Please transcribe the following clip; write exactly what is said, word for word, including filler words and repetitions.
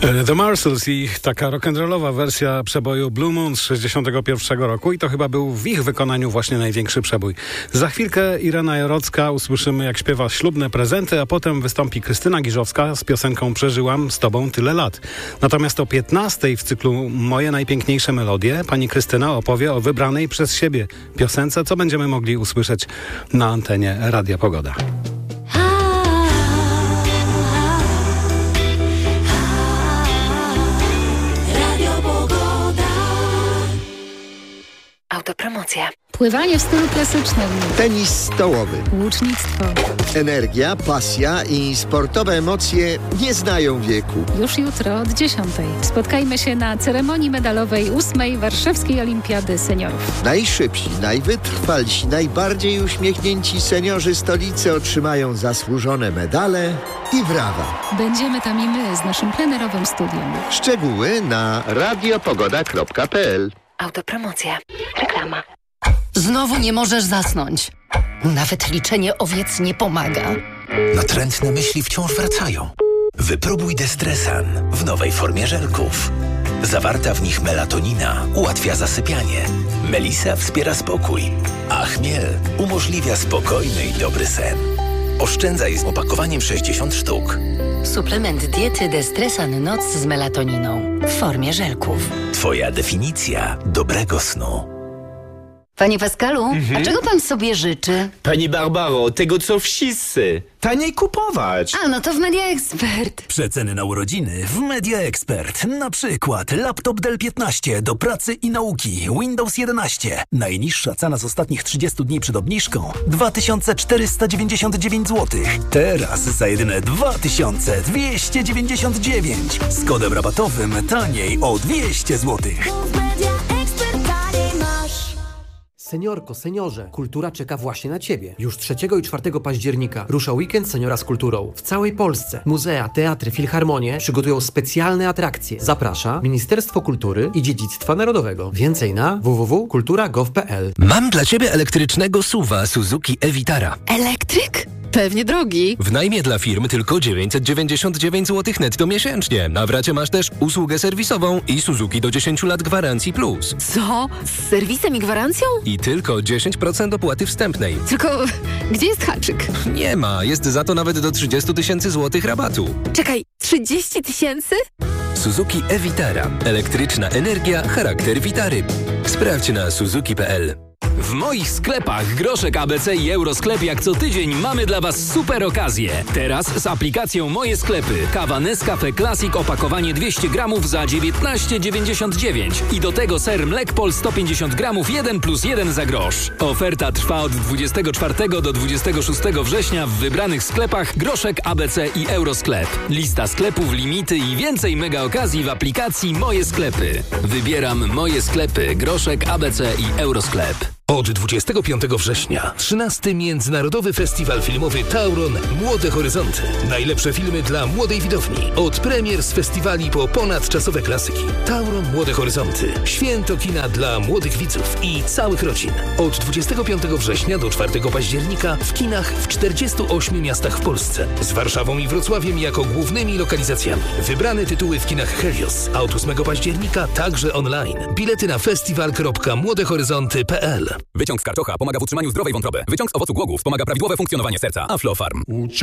The Marshalls i taka rock'n'rollowa wersja przeboju Blue Moon z sześćdziesiątego pierwszego roku i to chyba był w ich wykonaniu właśnie największy przebój. Za chwilkę Irena Jarocka, usłyszymy jak śpiewa Ślubne prezenty, a potem wystąpi Krystyna Giżowska z piosenką Przeżyłam z tobą tyle lat. Natomiast o piętnastej w cyklu Moje najpiękniejsze melodie pani Krystyna opowie o wybranej przez siebie piosence, co będziemy mogli usłyszeć na antenie Radia Pogoda. Autopromocja. Pływanie w stylu klasycznym. Tenis stołowy. Łucznictwo. Energia, pasja i sportowe emocje nie znają wieku. Już jutro od dziesiątej. Spotkajmy się na ceremonii medalowej ósmej Warszawskiej Olimpiady Seniorów. Najszybsi, najwytrwalsi, najbardziej uśmiechnięci seniorzy stolicy otrzymają zasłużone medale i brawa. Będziemy tam i my z naszym plenerowym studiem. Szczegóły na radiopogoda kropka p l. Autopromocja. Reklama. Znowu nie możesz zasnąć. Nawet liczenie owiec nie pomaga. Natrętne myśli wciąż wracają. Wypróbuj Destresan w nowej formie żelków. Zawarta w nich melatonina ułatwia zasypianie. Melisa wspiera spokój, a chmiel umożliwia spokojny i dobry sen. Oszczędzaj z opakowaniem sześćdziesiąt sztuk. Suplement diety Destresan Noc z melatoniną w formie żelków. Twoja definicja dobrego snu. Panie Pascalu, Mhm. a czego pan sobie życzy? Pani Barbaro, tego co wszyscy. Taniej kupować. A, no to w Media Expert. Przeceny na urodziny w Media Expert. Na przykład laptop Dell piętnaście do pracy i nauki, Windows jedenaście. Najniższa cena z ostatnich trzydziestu dni przed obniżką dwa tysiące czterysta dziewięćdziesiąt dziewięć złotych. Teraz za jedyne dwa tysiące dwieście dziewięćdziesiąt dziewięć. Z kodem rabatowym taniej o dwieście złotych. Seniorko, seniorze, kultura czeka właśnie na Ciebie. Już trzeciego i czwartego października rusza weekend Seniora z kulturą. W całej Polsce muzea, teatry, filharmonie przygotują specjalne atrakcje. Zaprasza Ministerstwo Kultury i Dziedzictwa Narodowego. Więcej na w w w kropka kultura kropka gov kropka p l. Mam dla Ciebie elektrycznego suwa Suzuki e-Vitara. Elektryk? Pewnie drogi. W najmie dla firm tylko dziewięćset dziewięćdziesiąt dziewięć złotych netto miesięcznie. Na wracie masz też usługę serwisową i Suzuki do dziesięciu lat gwarancji plus. Co? Z serwisem i gwarancją? I tylko dziesięć procent opłaty wstępnej. Tylko gdzie jest haczyk? Nie ma, jest za to nawet do trzydzieści tysięcy złotych rabatu. Czekaj, trzydzieści tysięcy? Suzuki e-Vitara. Elektryczna energia, charakter Vitary. Sprawdź na suzuki kropka p l. W moich sklepach Groszek A B C i Eurosklep jak co tydzień mamy dla Was super okazje. Teraz z aplikacją Moje Sklepy. Kawa Nescafe Classic opakowanie dwieście gramów za dziewiętnaście dziewięćdziesiąt dziewięć. I do tego ser Mlekpol sto pięćdziesiąt gramów jeden plus jeden za grosz. Oferta trwa od dwudziestego czwartego do dwudziestego szóstego września w wybranych sklepach Groszek A B C i Eurosklep. Lista sklepów, limity i więcej mega okazji w aplikacji Moje Sklepy. Wybieram Moje Sklepy, Groszek A B C i Eurosklep. Od dwudziestego piątego września trzynasty Międzynarodowy Festiwal Filmowy Tauron Młode Horyzonty. Najlepsze filmy dla młodej widowni. Od premier z festiwali po ponadczasowe klasyki. Tauron Młode Horyzonty. Święto kina dla młodych widzów i całych rodzin. Od dwudziestego piątego września do czwartego października w kinach w czterdziestu ośmiu miastach w Polsce. Z Warszawą i Wrocławiem jako głównymi lokalizacjami. Wybrane tytuły w kinach Helios. A od ósmego października także online. Bilety na festiwal kropka młode horyzonty kropka p l. Wyciąg z karczocha pomaga w utrzymaniu zdrowej wątroby. Wyciąg z owocu głogów pomaga prawidłowe funkcjonowanie serca. Aflofarm.